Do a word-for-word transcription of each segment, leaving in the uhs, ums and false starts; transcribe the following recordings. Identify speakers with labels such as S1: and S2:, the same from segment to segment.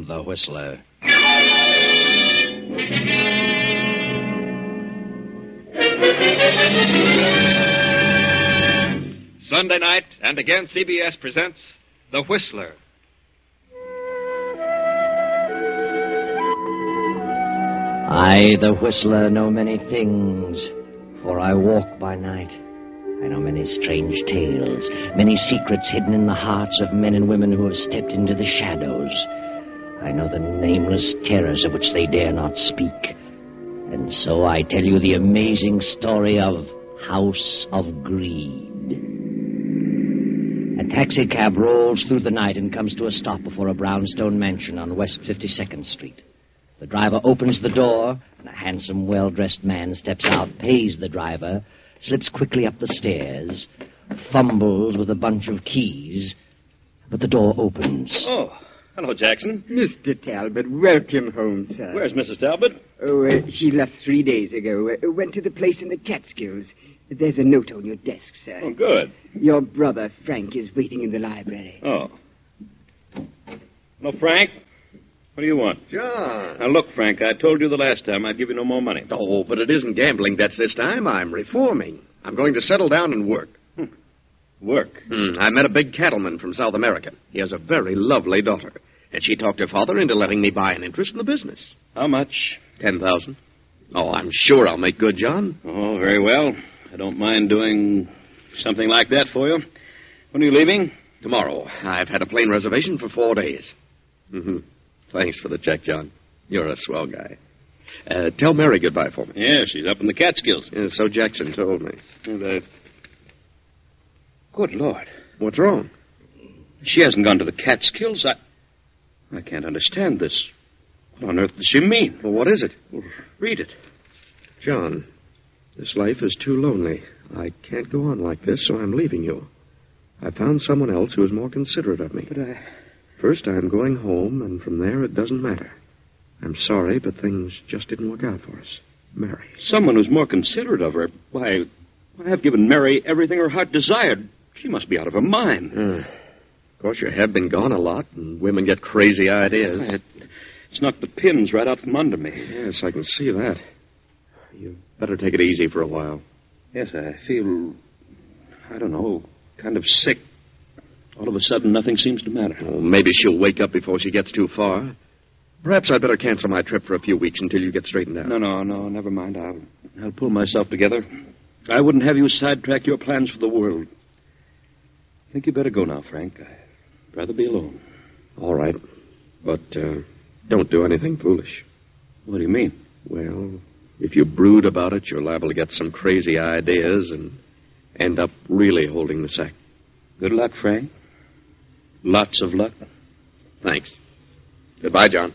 S1: The Whistler.
S2: Sunday night, and again C B S presents The Whistler.
S1: I, the Whistler, know many things, for I walk by night. I know many strange tales, many secrets hidden in the hearts of men and women who have stepped into the shadows. I know the nameless terrors of which they dare not speak. And so I tell you the amazing story of House of Greed. A taxicab rolls through the night and comes to a stop before a brownstone mansion on West fifty-second Street. The driver opens the door, and a handsome, well-dressed man steps out, pays the driver, slips quickly up the stairs, fumbles with a bunch of keys, but the door opens.
S3: Oh, hello, Jackson.
S4: Mister Talbot, welcome home, sir.
S3: Where's Missus Talbot?
S4: Oh, uh, she left three days ago. Uh, went to the place in the Catskills. There's a note on your desk, sir.
S3: Oh, good.
S4: Your brother, Frank, is waiting in the library.
S3: Oh. Hello, Frank. What do you want?
S5: John.
S3: Now, look, Frank, I told you the last time I'd give you no more money.
S5: Oh, but it isn't gambling bets this time. I'm reforming. I'm going to settle down and work.
S3: Hmm. Work?
S5: Hmm. I met a big cattleman from South America. He has a very lovely daughter. And she talked her father into letting me buy an interest in the business.
S3: How much?
S5: Ten thousand. Oh, I'm sure I'll make good, John.
S3: Oh, very well. I don't mind doing something like that for you. When are you leaving?
S5: Tomorrow. I've had a plane reservation for four days. Mm-hmm. Thanks for the check, John. You're a swell guy. Uh, tell Mary goodbye for me.
S3: Yeah, she's up in the Catskills.
S5: Yeah, so Jackson told me.
S3: And, uh... Good Lord.
S5: What's wrong?
S3: She hasn't gone to the Catskills. I... I can't understand this. What on earth does she mean?
S5: Well, what is it?
S3: Well, read it.
S5: John, this life is too lonely. I can't go on like this, so I'm leaving you. I found someone else who is more considerate of me.
S3: But I...
S5: First, I'm going home, and from there, it doesn't matter. I'm sorry, but things just didn't work out for us. Mary.
S3: Someone who's more considerate of her? Why, I've given Mary everything her heart desired. She must be out of her mind.
S5: Uh, of course, you have been gone a lot, and women get crazy ideas.
S3: It, it's knocked the pins right out from under me.
S5: Yes, I can see that. You better take it easy for a while.
S3: Yes, I feel, I don't know, kind of sick. All of a sudden, nothing seems to matter.
S5: Oh, maybe she'll wake up before she gets too far. Perhaps I'd better cancel my trip for a few weeks until you get straightened out.
S3: No, no, no, never mind. I'll, I'll pull myself together. I wouldn't have you sidetrack your plans for the world. I think you better go now, Frank. I'd rather be alone.
S5: All right. But uh, don't do anything foolish.
S3: What do you mean?
S5: Well, if you brood about it, you're liable to get some crazy ideas and end up really holding the sack.
S3: Good luck, Frank. Lots of luck.
S5: Thanks. Goodbye, John.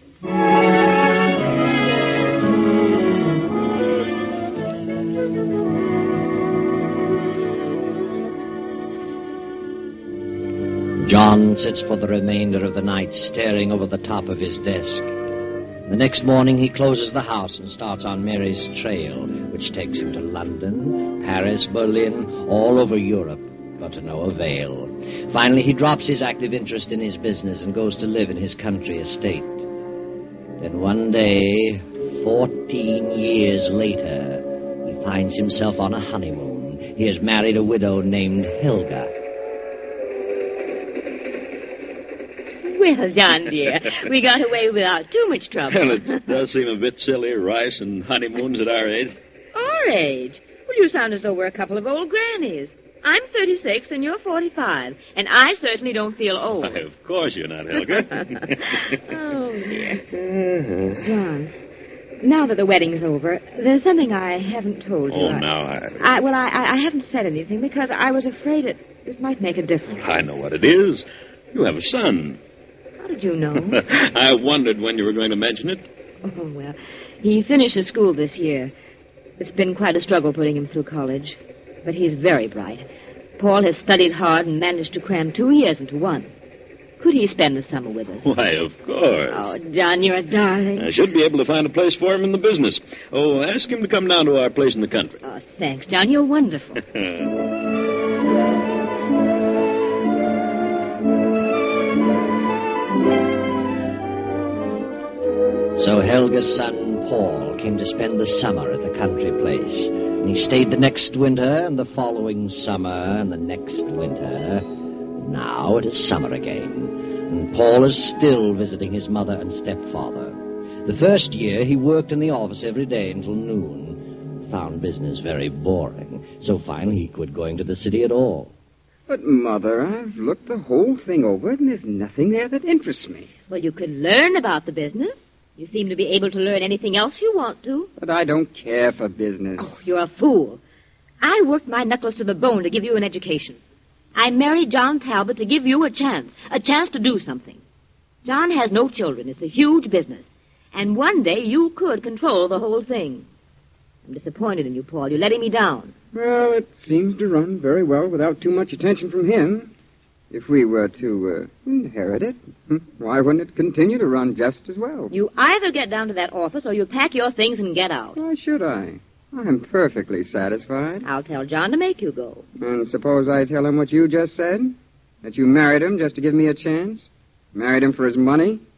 S1: John sits for the remainder of the night staring over the top of his desk. The next morning he closes the house and starts on Mary's trail, which takes him to London, Paris, Berlin, all over Europe, but to no avail. Finally, he drops his active interest in his business and goes to live in his country estate. Then one day, fourteen years later, he finds himself on a honeymoon. He has married a widow named Helga.
S6: Well, John, dear, we got away without too much trouble.
S3: Well, it does seem a bit silly, rice and honeymoons at our age.
S6: Our age? Well, you sound as though we're a couple of old grannies. I'm thirty-six and you're forty-five, and I certainly don't feel old.
S3: Why, of course you're not, Helga.
S6: Oh, dear. John, now that the wedding's over, there's something I haven't told you.
S3: Oh,
S6: I,
S3: now I...
S6: I... Well, I, I haven't said anything because I was afraid it, it might make a difference.
S3: I know what it is. You have a son.
S6: How did you know?
S3: I wondered when you were going to mention it.
S6: Oh, well, he finishes school this year. It's been quite a struggle putting him through college, but he's very bright. Paul has studied hard and managed to cram two years into one. Could he spend the summer with us?
S3: Why, of course.
S6: Oh, John, you're a darling.
S3: I should be able to find a place for him in the business. Oh, ask him to come down to our place in the country.
S6: Oh, thanks, John. You're wonderful.
S1: So Helga's son, Paul, came to spend the summer at the country place. And he stayed the next winter, and the following summer, and the next winter. Now it is summer again, and Paul is still visiting his mother and stepfather. The first year, he worked in the office every day until noon. Found business very boring, so finally he quit going to the city at all.
S4: But, Mother, I've looked the whole thing over, and there's nothing there that interests me.
S6: Well, you could learn about the business. You seem to be able to learn anything else you want to.
S4: But I don't care for business.
S6: Oh, you're a fool. I worked my knuckles to the bone to give you an education. I married John Talbot to give you a chance, a chance to do something. John has no children. It's a huge business. And one day you could control the whole thing. I'm disappointed in you, Paul. You're letting me down.
S4: Well, it seems to run very well without too much attention from him. If we were to uh, inherit it, why wouldn't it continue to run just as well?
S6: You either get down to that office or you pack your things and get out.
S4: Why should I? I'm perfectly satisfied.
S6: I'll tell John to make you go.
S4: And suppose I tell him what you just said? That you married him just to give me a chance? Married him for his money?